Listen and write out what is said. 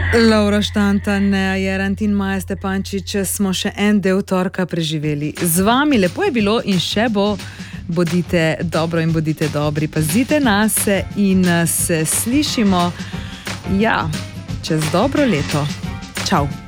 Laura Štantan, Jerant in Maja Stepančič smo še en del torka preživeli. Z vami lepo je bilo in še bo. Bodite dobro in bodite dobri, pazite nase in se slišimo čez dobro leto. Čau.